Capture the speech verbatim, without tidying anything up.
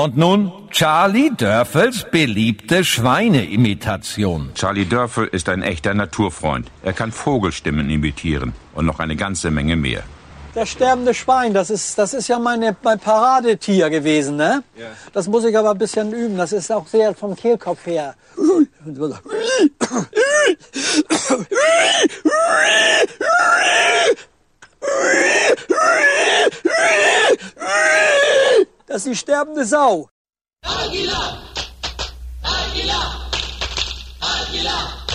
Und nun Charlie Dörfels beliebte Schweineimitation. Charlie Dörfel ist ein echter Naturfreund. Er kann Vogelstimmen imitieren und noch eine ganze Menge mehr. Das sterbende Schwein, das ist, das ist ja meine, mein Paradetier gewesen, ne? Ja. Das muss ich aber ein bisschen üben. Das ist auch sehr vom Kehlkopf her. Das ist die sterbende Sau. Aguilar! Aguilar! Aguilar!